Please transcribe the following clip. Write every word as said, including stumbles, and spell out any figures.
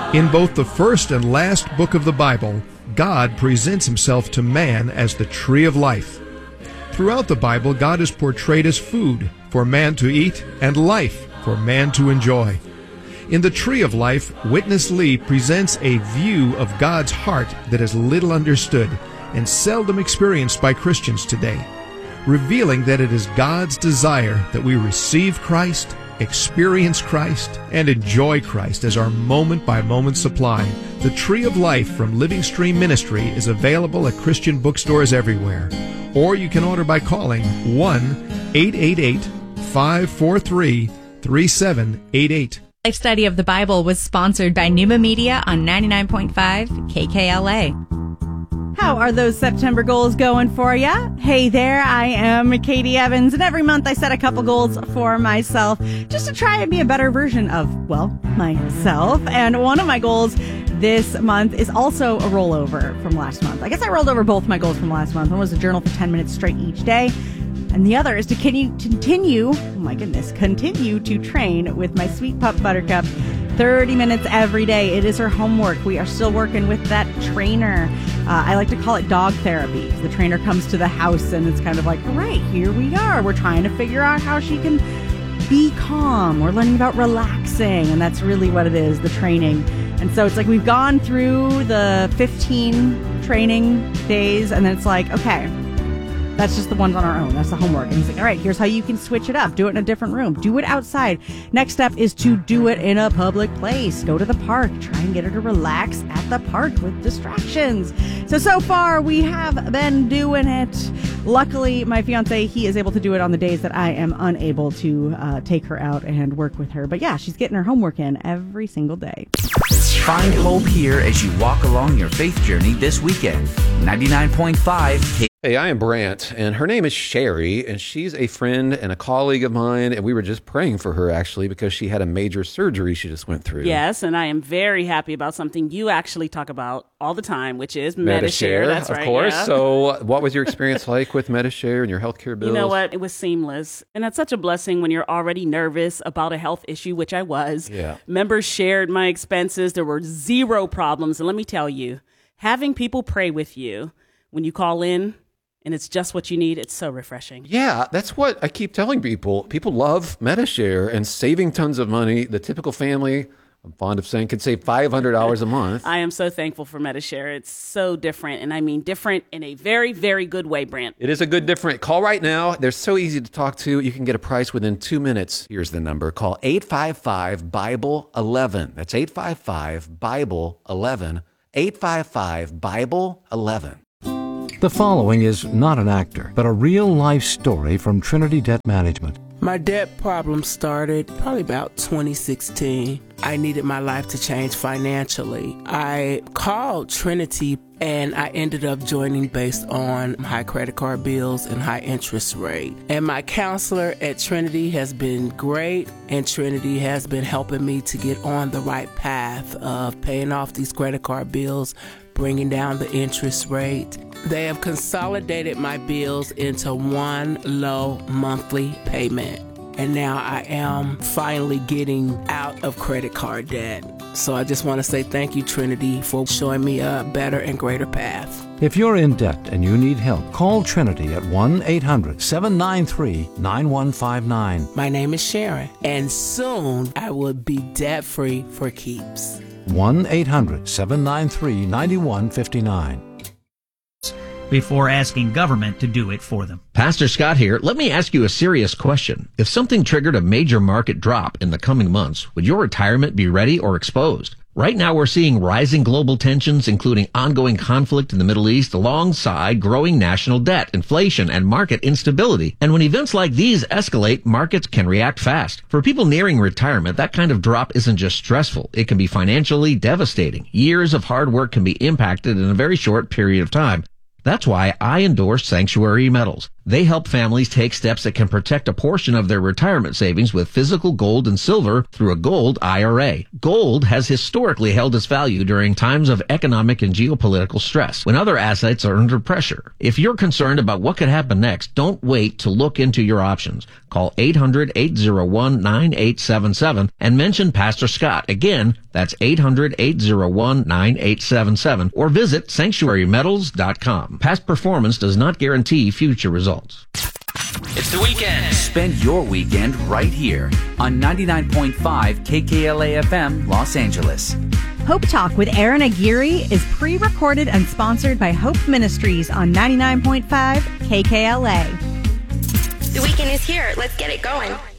In both the first and last book of the Bible, God presents himself to man as the tree of life. Throughout the Bible, God is portrayed as food for man to eat and life for man to enjoy. In the Tree of Life, Witness Lee presents a view of God's heart that is little understood and seldom experienced by Christians today, revealing that it is God's desire that we receive Christ, experience Christ, and enjoy Christ as our moment-by-moment supply. The Tree of Life from Living Stream Ministry is available at Christian bookstores everywhere, or you can order by calling one eight eight eight, five four three, three seven eight eight. Life Study of the Bible was sponsored by Numa Media on ninety-nine point five K K L A. How are those September goals going for ya? Hey there, I am Katie Evans, and every month I set a couple goals for myself just to try and be a better version of, well, myself. And one of my goals this month is also a rollover from last month. I guess I rolled over both my goals from last month. One was to journal for ten minutes straight each day, and the other is to continue, oh my goodness, continue to train with my sweet pup Buttercup thirty minutes every day. It is her homework. We are still working with that trainer. Uh, I like to call it dog therapy. The trainer comes to the house and it's kind of like, all right, here we are. We're trying to figure out how she can be calm. We're learning about relaxing, and that's really what it is, the training. And so it's like we've gone through the fifteen training days, and then it's like, okay, that's just the ones on our own. That's the homework. And he's like, all right, here's how you can switch it up. Do it in a different room. Do it outside. Next step is to do it in a public place. Go to the park. Try and get her to relax at the park with distractions. So, so far, we have been doing it. Luckily, my fiance, he is able to do it on the days that I am unable to uh, take her out and work with her. But yeah, she's getting her homework in every single day. Find hope here as you walk along your faith journey this weekend. ninety-nine point five K- Hey, I am Brant, and her name is Sherry, and she's a friend and a colleague of mine, and we were just praying for her, actually, because she had a major surgery she just went through. Yes, and I am very happy about something you actually talk about all the time, which is Medishare. Medishare. That's of right, course. yeah. So what was your experience like with Medishare and your healthcare bills? You know what? It was seamless, and that's such a blessing when you're already nervous about a health issue, which I was. Yeah. Members shared my expenses. There were zero problems, and let me tell you, having people pray with you when you call in, and it's just what you need, it's so refreshing. Yeah, that's what I keep telling people. People love Medishare and saving tons of money. The typical family, I'm fond of saying, can save five hundred dollars a month. I am so thankful for Medishare. It's so different, and I mean different in a very, very good way, Brant. It is a good different. Call right now. They're so easy to talk to. You can get a price within two minutes. Here's the number. Call eight five five, Bible eleven. That's eight five five, Bible eleven. eight five five, Bible eleven. The following is not an actor, but a real-life story from Trinity Debt Management. My debt problem started probably about twenty sixteen. I needed my life to change financially. I called Trinity and I ended up joining based on high credit card bills and high interest rate. And my counselor at Trinity has been great, and Trinity has been helping me to get on the right path of paying off these credit card bills, bringing down the interest rate. They have consolidated my bills into one low monthly payment. And now I am finally getting out of credit card debt. So I just want to say thank you, Trinity, for showing me a better and greater path. If you're in debt and you need help, call Trinity at one eight hundred, seven nine three, nine one five nine. My name is Sharon, and soon I will be debt-free for keeps. one eight hundred, seven nine three, nine one five nine. Before asking government to do it for them. Pastor Scott here. Let me ask you a serious question. If something triggered a major market drop in the coming months, would your retirement be ready or exposed? Right now we're seeing rising global tensions, including ongoing conflict in the Middle East, alongside growing national debt, inflation, and market instability. And when events like these escalate, markets can react fast. For people nearing retirement, that kind of drop isn't just stressful. It can be financially devastating. Years of hard work can be impacted in a very short period of time. That's why I endorse Sanctuary Metals. They help families take steps that can protect a portion of their retirement savings with physical gold and silver through a gold I R A. Gold has historically held its value during times of economic and geopolitical stress, when other assets are under pressure. If you're concerned about what could happen next, don't wait to look into your options. Call eight hundred, eight oh one, nine eight seven seven and mention Pastor Scott. Again, that's eight hundred, eight oh one, nine eight seven seven, or visit sanctuary metals dot com. Past performance does not guarantee future results. It's the weekend. Spend your weekend right here on ninety-nine point five K K L A F M, Los Angeles. Hope Talk with Aaron Aguirre is pre-recorded and sponsored by Hope Ministries on ninety-nine point five K K L A. The weekend is here. Let's get it going.